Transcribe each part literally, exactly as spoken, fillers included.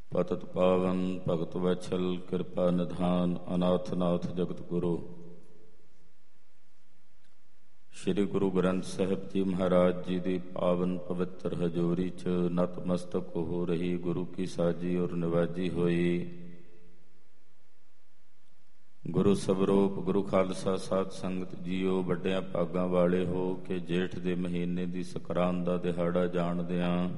ਪਤਿਤ ਪਾਵਨ ਭਗਤ ਵਛਲ ਕਿਰਪਾ ਨਿਧਾਨ ਅਨਾਥ ਨਾਥ ਜਗਤ ਗੁਰੂ। ਸ਼੍ਰੀ ਗੁਰੂ ਗ੍ਰੰਥ ਸਾਹਿਬ ਜੀ ਮਹਾਰਾਜ ਜੀ ਦੀ ਪਾਵਨ ਪਵਿੱਤਰ ਹਜ਼ੂਰੀ 'ਚ ਨਤਮਸਤਕ ਹੋ ਰਹੀ ਗੁਰੂ ਕੀ ਸਾਜੀ ਔਰ ਨਿਵਾਜੀ ਹੋਈ। ਗੁਰੂ ਸਵਰੂਪ ਗੁਰੂ ਖਾਲਸਾ ਸਾਧ ਸੰਗਤ ਜੀਓ, ਵੱਡਿਆਂ ਭਾਗਾਂ ਵਾਲੇ ਹੋ ਕੇ ਜੇਠ ਦੇ ਮਹੀਨੇ ਦੀ ਸਕਰਾਂਤ ਦਾ ਦਿਹਾੜਾ ਜਾਣਦਿਆਂ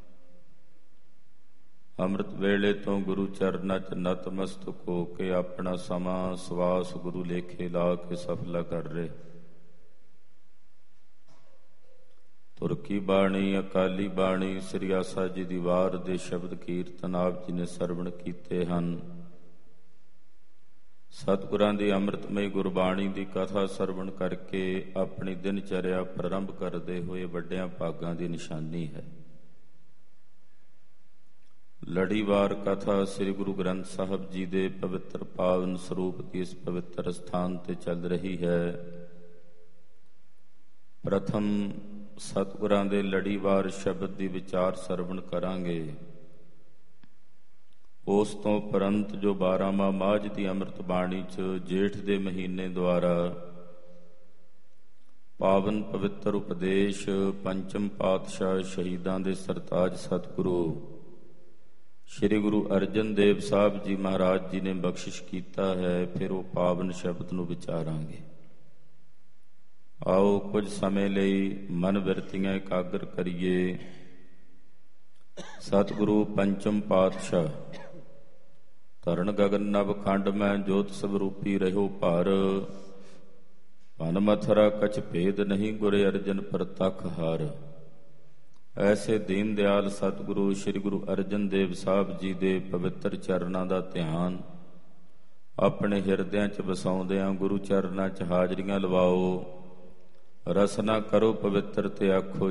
ਅੰਮ੍ਰਿਤ ਵੇਲੇ ਤੋਂ ਗੁਰੂ ਚਰਨਾਂ 'ਚ ਨਤਮਸਤਕ ਹੋ ਕੇ ਆਪਣਾ ਸਮਾਂ ਸਵਾਸ ਗੁਰੂ ਲੇਖੇ ਲਾ ਕੇ ਸਫਲਾ ਕਰ ਰਹੇ। ਤੁਰ ਕੀ ਬਾਣੀ ਅਕਾਲੀ ਬਾਣੀ ਸ੍ਰੀ ਆਸਾ ਜੀ ਦੀ ਵਾਰ ਦੇ ਸ਼ਬਦ ਕੀਰਤਨ ਆਪ ਜੀ ਨੇ ਸਰਵਣ ਕੀਤੇ ਹਨ। ਸਤਿਗੁਰਾਂ ਦੀ ਅੰਮ੍ਰਿਤਮਈ ਗੁਰਬਾਣੀ ਦੀ ਕਥਾ ਸਰਵਣ ਕਰਕੇ ਆਪਣੀ ਦਿਨਚਰਿਆ ਪ੍ਰਾਰੰਭ ਕਰਦੇ ਹੋਏ ਵੱਡਿਆਂ ਭਾਗਾਂ ਦੀ ਨਿਸ਼ਾਨੀ ਹੈ। ਲੜੀਵਾਰ ਕਥਾ ਸ੍ਰੀ ਗੁਰੂ ਗ੍ਰੰਥ ਸਾਹਿਬ ਜੀ ਦੇ ਪਵਿੱਤਰ ਪਾਵਨ ਸਰੂਪ ਦੀ ਇਸ ਪਵਿੱਤਰ ਸਥਾਨ ਤੇ ਚੱਲ ਰਹੀ ਹੈ। ਪ੍ਰਥਮ ਸਤਿਗੁਰਾਂ ਦੇ ਲੜੀਵਾਰ ਸ਼ਬਦ ਦੀ ਵਿਚਾਰ ਸਰਵਣ ਕਰਾਂਗੇ। ਉਸ ਤੋਂ ਉਪਰੰਤ ਜੋ ਬਾਰਾਂਮਾਹ ਮਾਝ ਦੀ ਅੰਮ੍ਰਿਤ ਬਾਣੀ 'ਚ ਜੇਠ ਦੇ ਮਹੀਨੇ ਦੁਆਰਾ ਪਾਵਨ ਪਵਿੱਤਰ ਉਪਦੇਸ਼ ਪੰਚਮ ਪਾਤਸ਼ਾਹ ਸ਼ਹੀਦਾਂ ਦੇ ਸਰਤਾਜ ਸਤਿਗੁਰੂ ਸ਼੍ਰੀ ਗੁਰੂ ਅਰਜਨ ਦੇਵ ਸਾਹਿਬ ਜੀ ਮਹਾਰਾਜ ਜੀ ਨੇ ਬਖਸ਼ਿਸ਼ ਕੀਤਾ ਹੈ, ਫਿਰ ਉਹ ਪਾਵਨ ਸ਼ਬਦ ਨੂੰ ਵਿਚਾਰਾਂਗੇ। ਆਓ ਕੁਝ ਸਮੇਂ ਲਈ ਮਨ ਬਿਰਤੀਆਂ ਇਕਾਗਰ ਕਰੀਏ। ਸਤਿਗੁਰੂ ਪੰਚਮ ਪਾਤਸ਼ਾਹ ਧਰਨ ਗਗਨ ਨਭ ਖੰਡ ਮੈਂ ਜੋਤ ਸਵਰੂਪੀ ਰਹਿਓ ਭਰ, ਭਨ ਮਥਰਾ ਕਛ ਭੇਦ ਨਹੀਂ ਗੁਰ ਅਰਜਨ ਪ੍ਰਤੱਖ ਹਰ। ਐਸੇ ਦੀਨ ਦਿਆਲ ਸਤਿਗੁਰੂ ਸ਼੍ਰੀ ਗੁਰੂ ਅਰਜਨ ਦੇਵ ਸਾਹਿਬ ਜੀ ਦੇ ਪਵਿੱਤਰ ਚਰਨਾਂ ਦਾ ਧਿਆਨ ਆਪਣੇ ਹਿਰਦਿਆਂ 'ਚ ਵਸਾਉਂਦਿਆਂ ਗੁਰੂ ਚਰਨਾਂ 'ਚ ਹਾਜ਼ਰੀਆਂ ਲਵਾਓ। ਰਸਨਾ ਕਰੋ ਪਵਿੱਤਰ ਤੇ ਆਖੋ